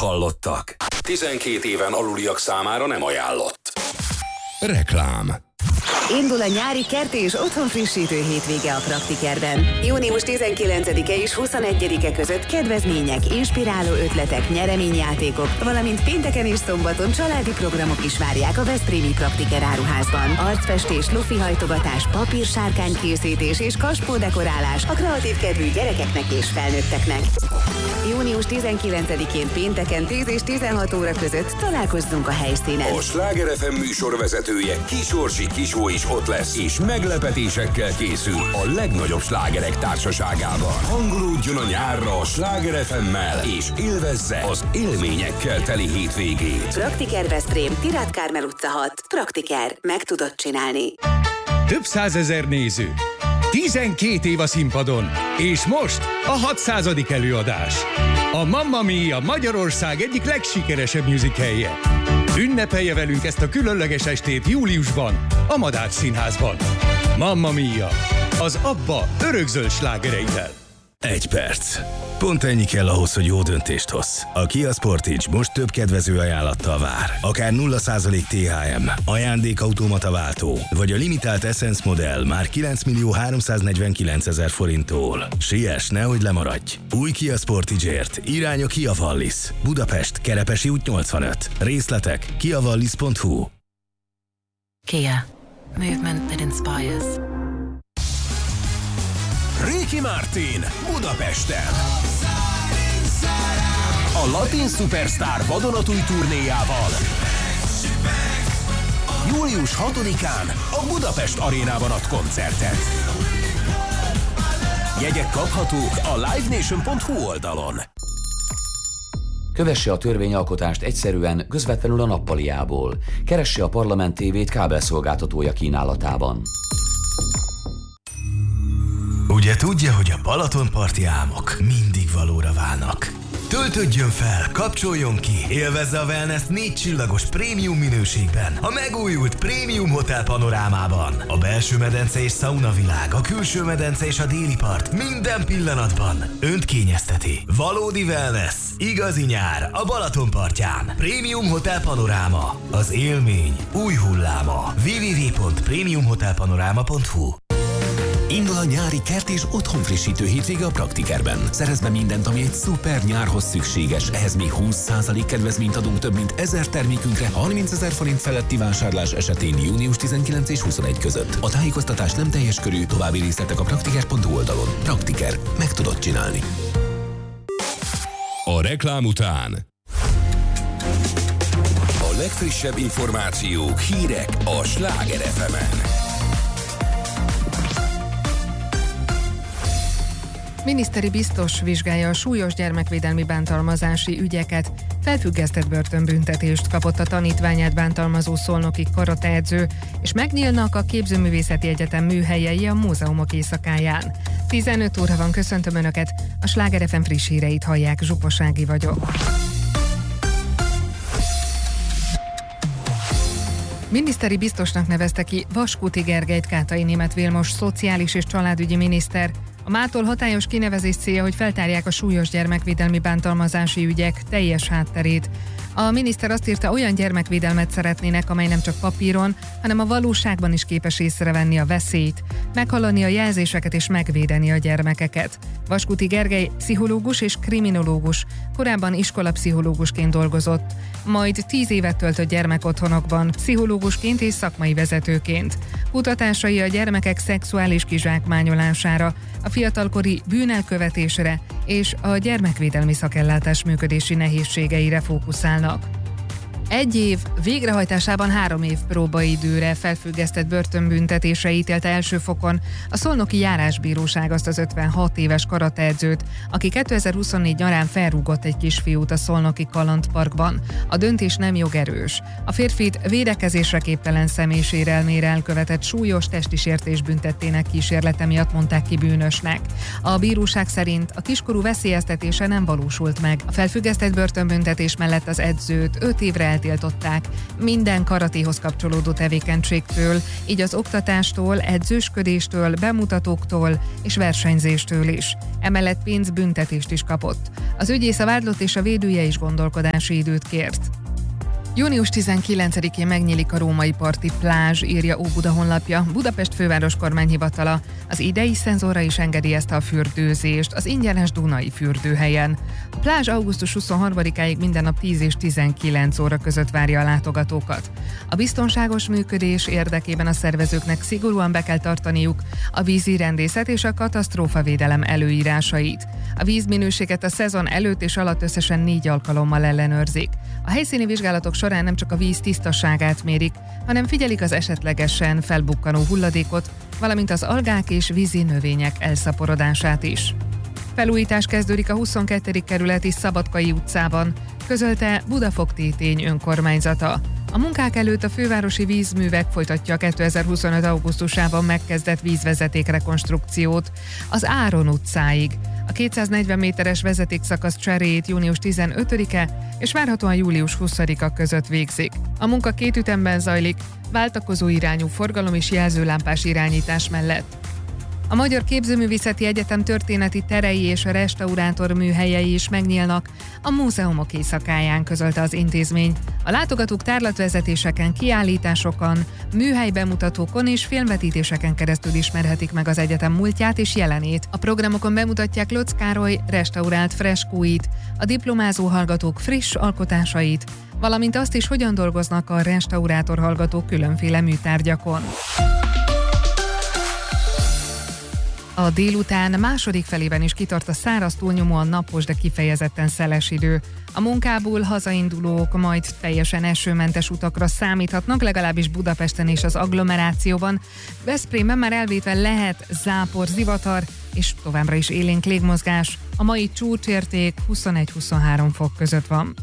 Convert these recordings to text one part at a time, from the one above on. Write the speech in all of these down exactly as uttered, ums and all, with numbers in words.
hallottak. tizenkét éven aluliak számára nem ajánlott. Reklám. Indul a nyári kerti és otthonfrissítő hétvége a Praktikerben. június tizenkilencedike és huszonegyedike között kedvezmények, inspiráló ötletek, nyereményjátékok, valamint pénteken és szombaton családi programok is várják a veszprémi Praktiker áruházban. Arcfestés, lufihajtogatás, papírsárkánykészítés és kaspódekorálás a kreatív kedvű gyerekeknek és felnőtteknek. június tizenkilencedikén pénteken tíz és tizenhat óra között találkozzunk a helyszínen. A Sláger ef em műsorvezetője Kis Orsi Kisó is ott lesz, és meglepetésekkel készül a legnagyobb slágerek társaságában. Hangolódjon a nyárra a Sláger ef emmel, és élvezze az élményekkel teli hétvégét. Praktiker Veszprém, Tirát Kármel utca hat. Praktiker. Meg tudod csinálni. Több százezer néző, tizenkét év a színpadon, és most a hatszázadik előadás. A Mamma Mia Magyarország egyik legsikeresebb musicalje. Ünnepelje velünk ezt a különleges estét júliusban, a Madách Színházban. Mamma Mia, az ABBA örökzöld slágereivel. Egy perc. Pont ennyi kell ahhoz, hogy jó döntést hozz. A Kia Sportage most több kedvező ajánlattal vár. Akár nulla százalék té há em, ajándékautomata váltó, vagy a limitált Essence modell már kilencmillió háromszáznegyvenkilencezer forinttól. Siess, nehogy lemaradj! Új Kia Sportage-ért irány a Kia Wallis. Budapest, Kerepesi út nyolcvanöt. Részletek kia wallis pont hu. Kia. Movement that inspires. Ricky Martin Budapesten. A Latin Superstar vadonatúj turnéjával július hatodikán a Budapest Arénában ad koncertet. Jegyek kaphatók a live nation pont hu oldalon. Kövesse a törvényalkotást egyszerűen, közvetlenül a nappaliából. Keresse a Parlament té vét kábelszolgáltatója kínálatában. Ugye tudja, hogy a Balatonparti álmok mindig valóra válnak. Töltődjön fel, kapcsoljon ki, élvezze a wellness négy csillagos prémium minőségben, a megújult Prémium Hotel panorámában. A belső medence és szauna világ, a külső medence és a déli part minden pillanatban önt kényezteti. Valódi wellness, igazi nyár a Balatonpartján. Prémium Hotel Panoráma, az élmény új hulláma. double-u double-u double-u pont prémium hotel panoráma pont hu. Indul a nyári kert és otthonfrissítő hétvége a Praktikerben. Szerezz be mindent, ami egy szuper nyárhoz szükséges. Ehhez még húsz százalék kedvezményt adunk több mint ezer termékünkre harmincezer forint feletti vásárlás esetén június tizenkilenc és huszonegy között. A tájékoztatás nem teljes körű, további részletek a praktiker pont hu oldalon. Praktiker. Meg tudod csinálni. A reklám után a legfrissebb információk, hírek a Sláger ef emen. Miniszteri biztos vizsgálja a súlyos gyermekvédelmi bántalmazási ügyeket. Felfüggesztett börtönbüntetést kapott a tanítványát bántalmazó szolnoki karateedző, és megnyílnak a Képzőművészeti Egyetem műhelyei a múzeumok éjszakáján. tizenöt óra van, köszöntöm Önöket, a Sláger ef em friss híreit hallják, Zsupos Ági vagyok. Miniszteri biztosnak nevezte ki Vaskuti Gergelyt Kátai Németh Vilmos szociális és családügyi miniszter. A mától hatályos kinevezés célja, hogy feltárják a súlyos gyermekvédelmi bántalmazási ügyek teljes hátterét. A miniszter azt írta, olyan gyermekvédelmet szeretnének, amely nem csak papíron, hanem a valóságban is képes észrevenni a veszélyt, meghallani a jelzéseket és megvédeni a gyermekeket. Vaskuti Gergely pszichológus és kriminológus, korábban iskolapszichológusként dolgozott, majd tíz évet töltött gyermekotthonokban, pszichológusként és szakmai vezetőként. Kutatásai a gyermekek szexuális kizsákmányolására, a fiatalkori bűnelkövetésre és a gyermekvédelmi szakellátás működési nehézségeire fókuszálnak. Egy év, végrehajtásában három év próbaidőre felfüggesztett börtönbüntetésre ítélte első fokon a szolnoki járásbíróság azt az ötvenhat éves karateedzőt, aki kétezer-huszonnégy nyarán felrúgott egy kisfiút a szolnoki kalandparkban. A döntés nem jogerős. A férfit védekezésre képtelen személysérelmére elkövetett súlyos testi sértés büntettének kísérlete miatt mondták ki bűnösnek. A bíróság szerint a kiskorú veszélyeztetése nem valósult meg. A felfüggesztett börtönbüntetés mellett az edzőt öt évre betiltották. Minden karatéhoz kapcsolódó tevékenységtől, így az oktatástól, edzősködéstől, bemutatóktól és versenyzéstől is. Emellett pénzbüntetést is kapott. Az ügyész, a vádlott és a védője is gondolkodási időt kért. június tizenkilencedikén megnyílik a római parti plázs, írja Óbuda honlapja. Budapest főváros kormányhivatala az idei szezonra is engedélyezte a fürdőzést az ingyenes Dunai fürdőhelyen. A plázs augusztus huszonharmadikáig minden nap tíz és tizenkilenc óra között várja a látogatókat. A biztonságos működés érdekében a szervezőknek szigorúan be kell tartaniuk a vízi rendészet és a katasztrófavédelem előírásait. A vízminőséget a szezon előtt és alatt összesen négy alkalommal ellenőrzik. A helyszíni vizsgálatok során nem csak a víz tisztaságát mérik, hanem figyelik az esetlegesen felbukkanó hulladékot, valamint az algák és vízi növények elszaporodását is. Felújítás kezdődik a huszonkettedik kerületi Szabadkai utcában, közölte Budafok-Tétény önkormányzata. A munkák előtt a fővárosi vízművek folytatja a kétezer-huszonöt augusztusában megkezdett vízvezeték rekonstrukciót az Áron utcáig. A kétszáznegyven méteres vezetékszakasz cseréjét június tizenötödike és várhatóan július huszadika között végzik. A munka két ütemben zajlik, váltakozó irányú forgalom és jelzőlámpás irányítás mellett. A Magyar Képzőművészeti Egyetem történeti terei és a restaurátor műhelyei is megnyílnak a múzeumok éjszakáján, közölte az intézmény. A látogatók tárlatvezetéseken, kiállításokon, műhelybemutatókon és filmvetítéseken keresztül ismerhetik meg az egyetem múltját és jelenét. A programokon bemutatják Lotz Károly restaurált freskóit, a diplomázó hallgatók friss alkotásait, valamint azt is, hogyan dolgoznak a restaurátor hallgatók különféle műtárgyakon. A délután második felében is kitart a száraz, túlnyomóan napos, de kifejezetten szeles idő. A munkából hazaindulók majd teljesen esőmentes utakra számíthatnak, legalábbis Budapesten és az agglomerációban. Veszprémben már elvétve lehet zápor, zivatar, és továbbra is élénk légmozgás. A mai csúcsérték huszonegy-huszonhárom fok között van.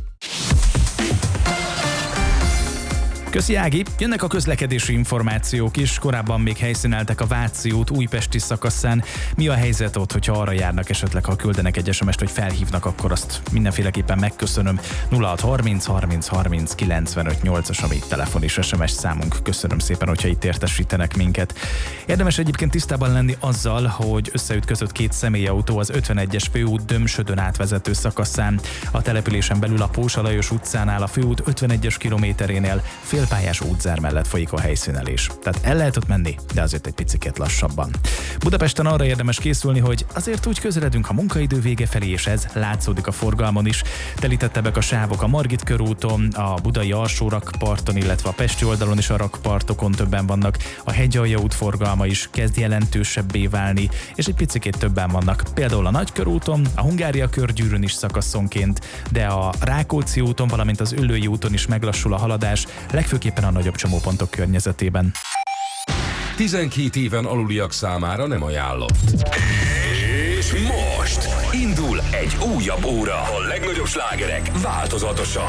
Köszi Ági, jönnek a közlekedési információk is, korábban még helyszíneltek a Váci út újpesti szakaszán. Mi a helyzet ott, hogyha arra járnak esetleg, ha küldenek egy es em est, hogy felhívnak, akkor azt mindenféleképpen megköszönöm. nulla hat harminc harminc harminc kilencvenöt nyolcas a mi telefon és es em es számunk. Köszönöm szépen, hogyha itt értesítenek minket. Érdemes egyébként tisztában lenni azzal, hogy összeütközött két személyautó az ötvenegyes főút Dömsödön átvezető szakaszán. A településen belül a Pósa Lajos utcánál a főút ötvenegyes kilométerénél félpályás útzár mellett folyik a helyszínelés. Tehát el lehet ott menni, de azért egy picit lassabban. Budapesten arra érdemes készülni, hogy azért úgy közeledünk a munkaidő vége felé, és ez látszódik a forgalmon is. Telítettebbek a sávok a Margit körúton, a budai alsó rakparton, illetve a pesti oldalon is a rakpartokon többen vannak. A Hegyalja út forgalma is kezd jelentősebbé válni, és egy picikét többen vannak. Például a Nagykörúton, a Hungária körgyűrűn is szakaszonként, de a Rákóczi úton, valamint az Üllői úton is meglassul a haladás, legfőképpen a nagyobb csomópontok környezetében. tizenkét éven aluliak számára nem ajánlott. És most indul egy újabb óra. A legnagyobb slágerek változatosan.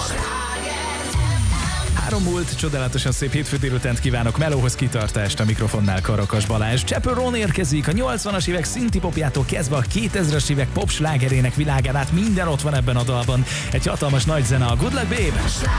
Három múlt, csodálatosan szép hétfő délutánt kívánok, melóhoz kitartást, a mikrofonnál Karakas Balázs. Chapel Roan érkezik, a nyolcvanas évek szintipopjától kezdve a kétezres évek pop slágerének világán át minden ott van ebben a dalban. Egy hatalmas nagy zene, a Good Luck Babe.